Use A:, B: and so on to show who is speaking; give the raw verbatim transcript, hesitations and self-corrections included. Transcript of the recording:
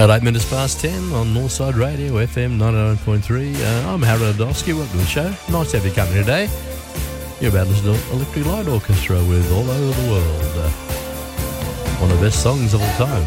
A: At eight minutes past ten on Northside Radio, F M ninety-nine point three. Uh, I'm Harold Adolski. Welcome to the show. Nice to have you company today. You're about to listen to Electric Light Orchestra with All Over the World. Uh, one of the best songs of all time.